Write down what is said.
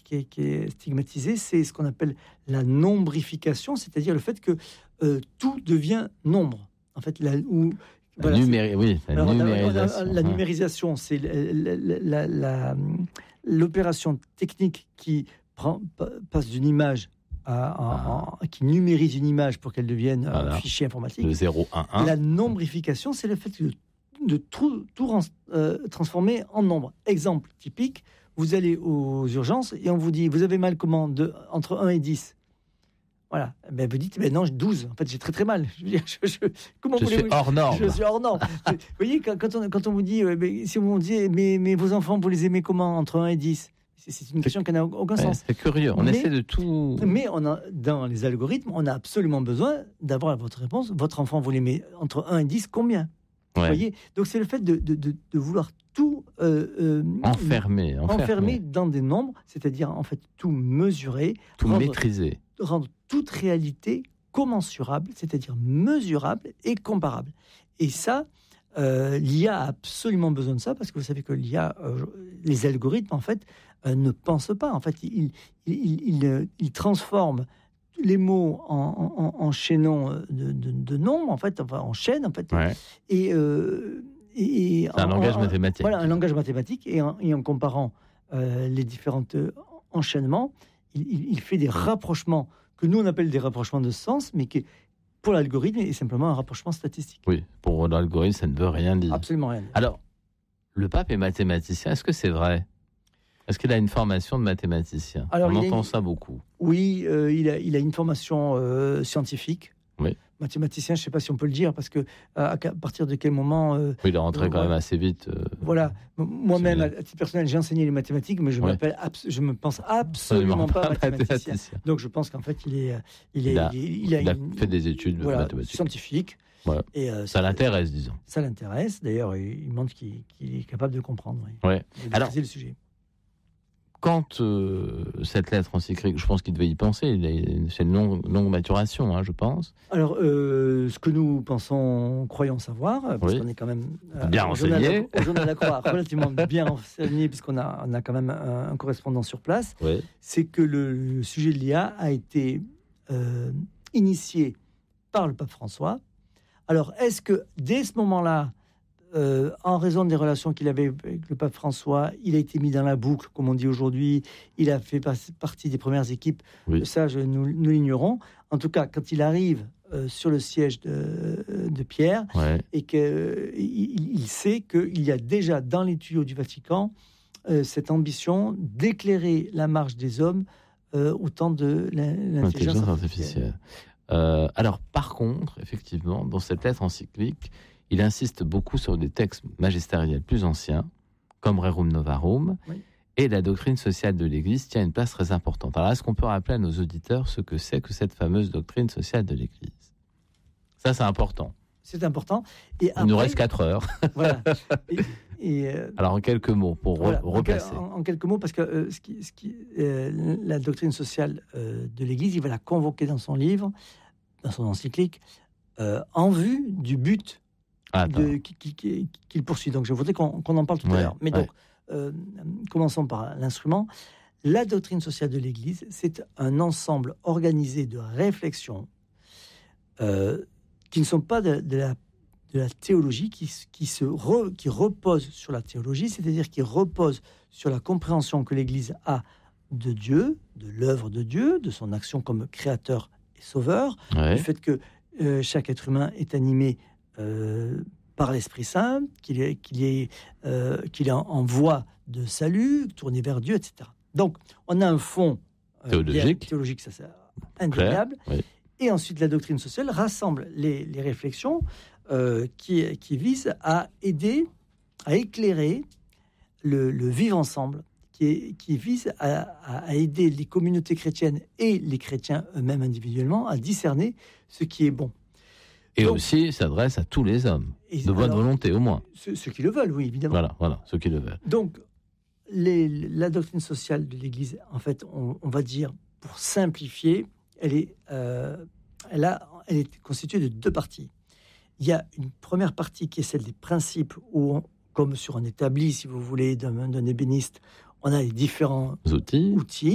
qui est stigmatisée, c'est ce qu'on appelle la nombrification, c'est-à-dire le fait que tout devient nombre. En fait, la numérisation, c'est l'opération technique qui passe d'une image qui numérise une image pour qu'elle devienne un fichier informatique. Le 0, 1, 1. La nombrification, c'est le fait de tout transformer en nombre. Exemple typique, vous allez aux urgences et on vous dit, vous avez mal comment entre 1 et 10. Voilà. Ben, vous dites, non, 12. En fait, j'ai très très mal. Je veux dire, comment je suis hors norme. Je suis hors norme. Vous voyez, quand on vous dit, si on vous dit, mais vos enfants, vous les aimez comment entre 1 et 10 ? C'est une question qui n'a aucun sens. C'est curieux. On essaie de tout. Mais dans les algorithmes, on a absolument besoin d'avoir votre réponse. Votre enfant, vous l'aimez entre 1 et 10, combien ? Vous voyez ? Donc, c'est le fait de vouloir tout enfermer dans des nombres, c'est-à-dire en fait tout mesurer, tout maîtriser. Rendre toute réalité commensurable, c'est-à-dire mesurable et comparable. Et ça, l'IA a absolument besoin de ça, parce que vous savez que l'IA, les algorithmes, en fait, ne pensent pas. En fait, ils transforment les mots en chaînons de nombres, en fait, enfin, en chaînes, en fait. Ouais. Et c'est un langage mathématique. Voilà, un langage mathématique. Et en comparant les différents enchaînements, il fait des rapprochements que nous, on appelle des rapprochements de sens, mais qui, pour l'algorithme, est simplement un rapprochement statistique. Oui, pour l'algorithme, ça ne veut rien dire. Absolument rien dire. Alors, le pape est mathématicien. Est-ce que c'est vrai ? Est-ce qu'il a une formation de mathématicien ? On entend ça beaucoup. Oui, il a une formation scientifique. Oui. Mathématicien, je ne sais pas si on peut le dire, parce que à partir de quel moment... il est rentré quand même assez vite. Voilà. Moi-même, à titre personnel, j'ai enseigné les mathématiques, mais je me pense absolument pas mathématicien. Donc je pense qu'en fait, il a fait des études mathématiques. Scientifiques. Voilà. Et ça l'intéresse, disons. Ça l'intéresse. D'ailleurs, il montre qu'il est capable de comprendre. Oui. De maîtriser le sujet. Quand cette lettre encyclique, je pense qu'il devait y penser, c'est une longue maturation, je pense. Alors, ce que nous croyons savoir, parce qu'on est quand même bien renseigné, au Journal de la Croix, relativement bien renseigné, puisqu'on a quand même un correspondant sur place, c'est que le sujet de l'IA a été initié par le pape François. Alors, est-ce que dès ce moment-là, en raison des relations qu'il avait avec le pape François, il a été mis dans la boucle, comme on dit aujourd'hui, il a fait partie des premières équipes, ça nous l'ignorons. En tout cas, quand il arrive sur le siège de Pierre, et qu'il sait qu'il y a déjà dans les tuyaux du Vatican cette ambition d'éclairer la marche des hommes au temps de l'intelligence artificielle. Alors, par contre, effectivement, dans cette lettre encyclique, il insiste beaucoup sur des textes magistériels plus anciens, comme Rerum Novarum, et la doctrine sociale de l'Église tient une place très importante. Alors, est-ce qu'on peut rappeler à nos auditeurs ce que c'est que cette fameuse doctrine sociale de l'Église ? Ça, c'est important. C'est important. Et il nous reste 4 heures. Voilà. Alors, en quelques mots, pour repasser. En quelques mots, parce que la doctrine sociale de l'Église, il va la convoquer dans son livre, dans son encyclique, en vue du but qu'il poursuit. Donc, je voudrais qu'on en parle tout à l'heure. Mais donc, commençons par l'instrument. La doctrine sociale de l'Église, c'est un ensemble organisé de réflexions qui ne sont pas de la théologie, qui repose sur la théologie, c'est-à-dire qui repose sur la compréhension que l'Église a de Dieu, de l'œuvre de Dieu, de son action comme créateur et sauveur, du fait que chaque être humain est animé par l'Esprit Saint, qu'il est en voie de salut, tourné vers Dieu, etc. Donc, on a un fond théologique, ça c'est indéniable. Et ensuite, la doctrine sociale rassemble les réflexions qui visent à aider, à éclairer le vivre ensemble, qui vise à aider les communautés chrétiennes et les chrétiens eux-mêmes individuellement à discerner ce qui est bon. Et donc, aussi s'adresse à tous les hommes, de bonne volonté au moins. Ceux qui le veulent, oui, évidemment. Voilà, ceux qui le veulent. Donc, la doctrine sociale de l'Église, en fait, on va dire, pour simplifier, elle est constituée de 2 parties. Il y a une première partie qui est celle des principes, où, comme sur un établi, si vous voulez, d'un ébéniste, on a les différents outils